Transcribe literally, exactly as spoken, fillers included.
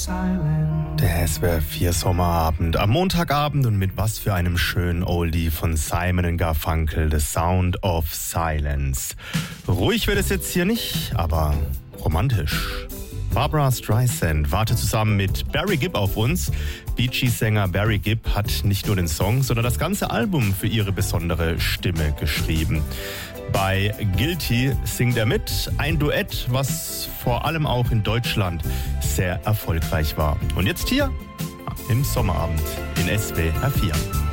Der S W R vier Sommerabend am Montagabend und mit was für einem schönen Oldie von Simon and Garfunkel, The Sound of Silence. Ruhig wird es jetzt hier nicht, aber romantisch. Barbra Streisand wartet zusammen mit Barry Gibb auf uns. Bee Gees-Sänger Barry Gibb hat nicht nur den Song, sondern das ganze Album für ihre besondere Stimme geschrieben. Bei Guilty singt er mit, ein Duett, was vor allem auch in Deutschland sehr erfolgreich war. Und jetzt hier im Sommerabend in S W R vier.